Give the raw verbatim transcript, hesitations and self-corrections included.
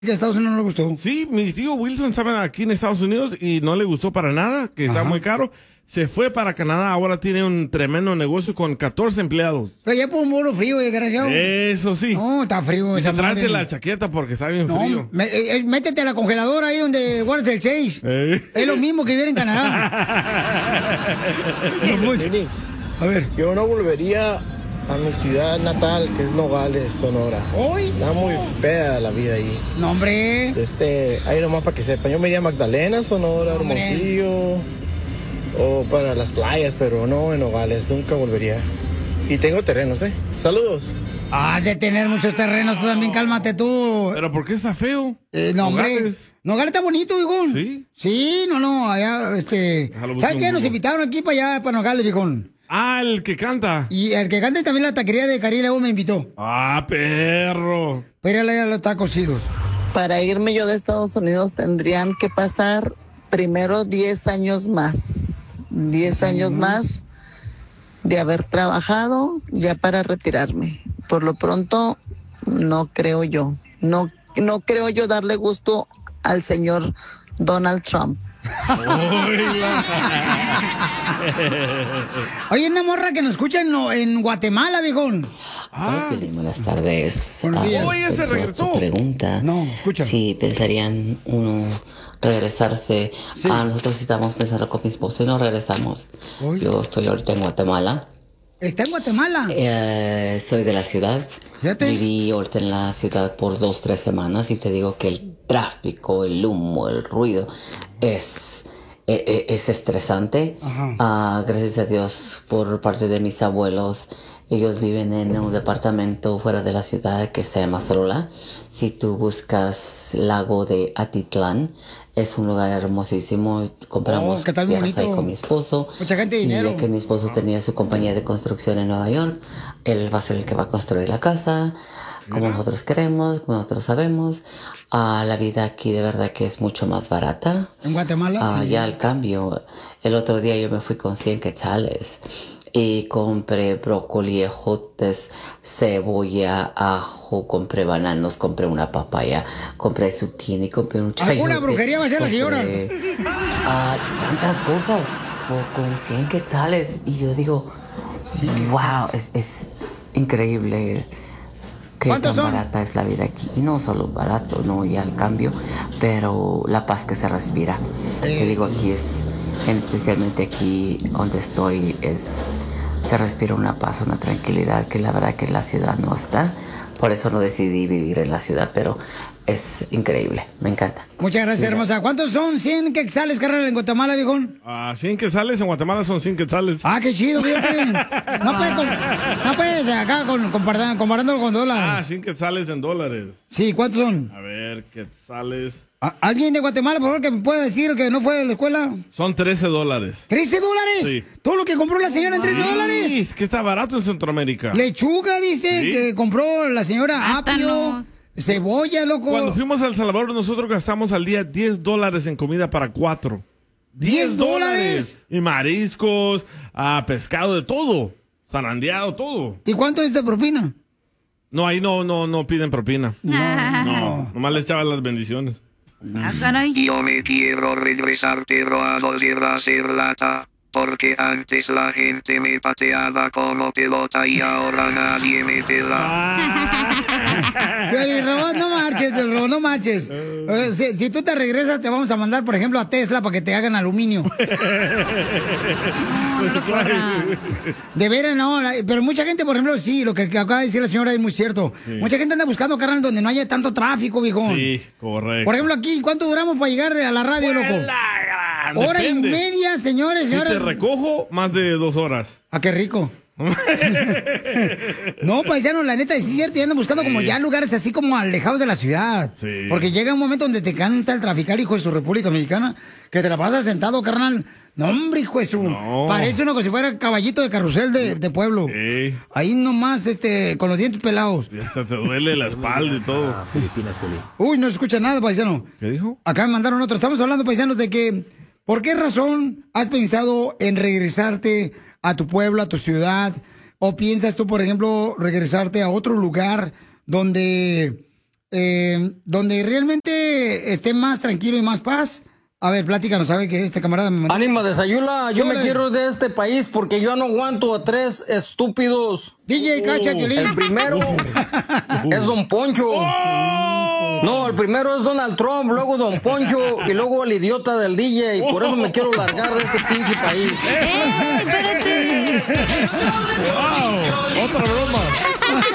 Que a Estados Unidos no le gustó. Sí, mi tío Wilson estaba aquí en Estados Unidos y no le gustó para nada, que está Ajá. muy caro. Se fue para Canadá, ahora tiene un tremendo negocio con catorce empleados. Pero ya por un muro frío, desgraciado. Eso sí. No, está frío. Dice, esa tráete madre. la chaqueta porque está bien No, frío. me- eh, eh, métete a la congeladora ahí donde guardas el Chase. Eh. Es lo mismo que vivir en Canadá. Phoenix, A ver. yo no volvería a mi ciudad natal, que es Nogales, Sonora. ¿Hoy? Está muy fea la vida ahí. No, hombre. Este, ahí nomás para que sepan, yo me iría a Magdalena, Sonora, Hombre. Hermosillo, o para las playas, pero no en Nogales, nunca volvería. Y tengo terrenos, ¿eh? Saludos. Has de tener muchos terrenos, tú también, cálmate tú. ¿Pero por qué está feo? Eh, no, hombre. Nogales. Nogales está bonito, viejón. ¿Sí? Sí, no, no, allá, este... Déjalo buscar ¿Sabes un qué? Nos Google. invitaron aquí para allá, para Nogales, viejón. Ah, el que canta. Y el que canta también la taquería de Cari León me invitó. Ah, perro. Para ir a la- a los tacos chidos. Para irme yo de Estados Unidos tendrían que pasar primero diez años más. diez años más de haber trabajado ya para retirarme. Por lo pronto, no creo yo. No, no creo yo darle gusto al señor Donald Trump. Oye, una morra que nos escucha en, en Guatemala, viejón. Ah, Buenas tardes. Buenos días. Oye, se Respecto a regresó. tu pregunta. No, escucha. Si pensarían uno regresarse. Sí. Ah, nosotros estamos pensando con mi esposo y nos regresamos. Oye. Yo estoy ahorita en Guatemala. Está en Guatemala. Eh, soy de la ciudad. Fíjate. Viví ahorita en la ciudad por dos, tres semanas y te digo que el tráfico, el humo, el ruido es, e- e- es estresante. Ajá. Ah, gracias a Dios por parte de mis abuelos. Ellos viven en un departamento fuera de la ciudad que se llama Sorola. Si tú buscas Lago de Atitlán, es un lugar hermosísimo. Compramos Oh, ¿qué tal tierras bonito? ahí con mi esposo. Mucha gente de Y dinero. ya que mi esposo tenía su compañía de construcción en Nueva York, él va a ser el que va a construir la casa, como nosotros queremos, como nosotros sabemos. Ah, la vida aquí de verdad que es mucho más barata. En Guatemala, Ah, sí. ya al cambio, el otro día yo me fui con cien quetzales y compré brócoli, ejotes, cebolla, ajo, compré bananos, compré una papaya, compré zucchini, compré un chayote. ¿Alguna brujería va a hacer la señora? compré, ah, tantas cosas por, con cien quetzales. Y yo digo, Sí, wow, es, es increíble que tan ¿Cuántos son? barata es la vida aquí. Y no solo barato, no, ya al cambio, pero la paz que se respira. Te digo, aquí es, en especialmente aquí donde estoy, es se respira una paz, una tranquilidad que la verdad que en la ciudad no está. Por eso no decidí vivir en la ciudad, pero es increíble, me encanta. Muchas gracias, hermosa. ¿Cuántos son cien quetzales, carnal, en Guatemala, viejón? Ah, cien quetzales en Guatemala son cien quetzales. Ah, qué chido, fíjate. No puedes, com- no puedes acá con, comparando, comparándolo con Ah, dólares. cien quetzales en dólares. Sí, ¿cuántos son? A ver, quetzales. ¿A- ¿Alguien de Guatemala, por favor, que me pueda decir que no fue a la escuela? Son trece dólares. ¿trece dólares? Sí. ¿Todo lo que compró la señora en trece Sí, dólares? es que está barato en Centroamérica. Lechuga, dice, Sí. que compró la señora apio, Plátanos. cebolla, loco. Cuando fuimos a El Salvador, nosotros gastamos al día diez dólares en comida para cuatro. ¿diez dólares? Y mariscos, ah, pescado, de todo. Zarandeado, todo. ¿Y cuánto es de propina? No, ahí no, no, no piden propina. No, nomás les echaban las bendiciones. Ah, caray. Yo me quiero regresar, pero a volver a ser lata. Porque antes la gente me pateaba como pelota y ahora nadie me pela. Pelirrobot, no marches, Pelirrobot, no marches. Eh, si, si tú te regresas, te vamos a mandar, por ejemplo, a Tesla para que te hagan aluminio. No, no lo corra. De veras, no. la- Pero mucha gente, por ejemplo, sí, lo que que acaba de decir la señora es muy cierto. Mucha gente anda buscando carnal donde no haya tanto tráfico, viejón. Sí, correcto. Por ejemplo, aquí, ¿cuánto duramos para llegar de- a la radio, loco? Hora Depende. y media, señores, Si te señoras. recojo, más de dos horas. Ah, qué rico. No, paisano, la neta, sí es cierto, y andan buscando como Sí. ya lugares así como alejados de la ciudad. Sí. Porque llega un momento donde te cansa el traficar, hijo de su República Mexicana, que te la pasas sentado, carnal. No, hombre, hijo de su... No. Parece uno como si fuera caballito de carrusel de, de pueblo. Sí. Ahí nomás, este, con los dientes pelados. Y hasta te duele la espalda y todo. Uy, no se escucha nada, paisano. ¿Qué dijo? Acá me mandaron otro. Estamos hablando, paisanos, de que ¿por qué razón has pensado en regresarte a tu pueblo, a tu ciudad? ¿O piensas tú, por ejemplo, regresarte a otro lugar donde eh, donde realmente esté más tranquilo y más paz. A ver, pláticanos, ¿sabe que este camarada me mandó? Ánima de Sayula, yo Hola. me quiero ir de este país porque yo no aguanto a tres estúpidos. D J Cacha, Piolín. El primero es Don Poncho. No, el primero es Donald Trump, luego Don Poncho y luego el idiota del D J. Y por eso me quiero largar de este pinche país. ¡Eh, espérate! Wow, otra broma.